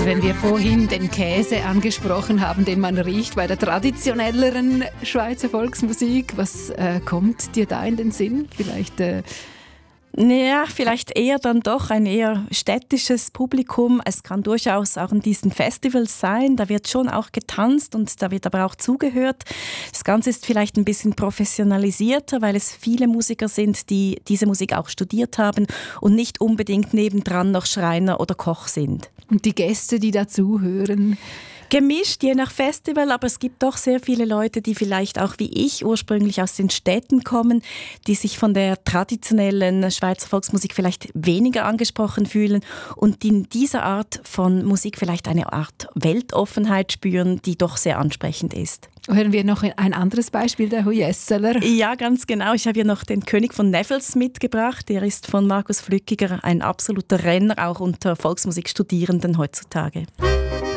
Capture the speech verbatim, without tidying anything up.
Also wenn wir vorhin den Käse angesprochen haben, den man riecht bei der traditionelleren Schweizer Volksmusik, was äh, kommt dir da in den Sinn? Vielleicht... Äh Ja, vielleicht eher dann doch ein eher städtisches Publikum. Es kann durchaus auch in diesen Festivals sein. Da wird schon auch getanzt und da wird aber auch zugehört. Das Ganze ist vielleicht ein bisschen professionalisierter, weil es viele Musiker sind, die diese Musik auch studiert haben und nicht unbedingt nebendran noch Schreiner oder Koch sind. Und die Gäste, die dazuhören? Gemischt, je nach Festival, aber es gibt doch sehr viele Leute, die vielleicht auch wie ich ursprünglich aus den Städten kommen, die sich von der traditionellen Schweizer Volksmusik vielleicht weniger angesprochen fühlen und die in dieser Art von Musik vielleicht eine Art Weltoffenheit spüren, die doch sehr ansprechend ist. Hören wir noch ein anderes Beispiel, der Hujesseler? Ja, ganz genau. Ich habe hier noch den König von Nevels mitgebracht. Der ist von Markus Flückiger ein absoluter Renner, auch unter Volksmusikstudierenden heutzutage.